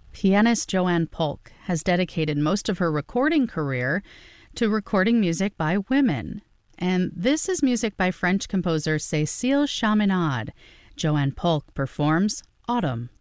Pianist Joanne Polk has dedicated most of her recording career to recording music by women. And this is music by French composer Cécile Chaminade. Joanne Polk performs Autumn.